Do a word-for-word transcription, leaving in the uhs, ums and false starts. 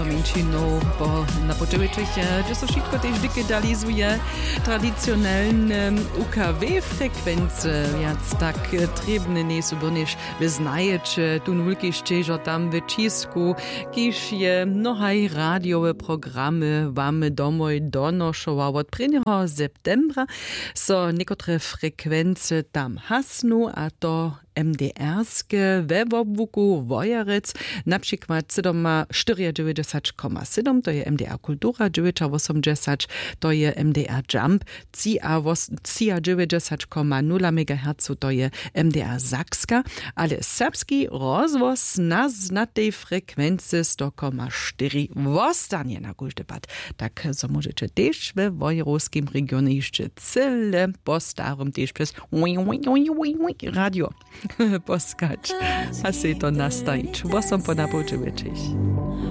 menšinu, bo na počevičích, že so všetko tiež digitalizuje, tradicionálne U K V-frekvence, viac tak trebne nie sú boniš vyznaječ, tu nulkište, že tam v Čísku, kýž je mnohaj rádiové programy vám domoj donošoval od prvého septembra, so niekotre frekvence tam hasnú, a to M D R-ske we obvuku Wojerec, na przykład dziewięćdziesiąt cztery przecinek siedem, to je M D R Kultura, dziewięćdziesiąt osiem, to je M D R Jump, C A dziewięćdziesiąt przecinek nula megahertz, to je M D R Zakska, ale serbski rozwoz nas na tej frekwencji sto przecinek cztery wostanie na każdy pad. Tak, so możecie też we wojerowskim regionie jeszcze cyle po starom też przez radio poskać, a se to nastajić. Bo som po napočevičích.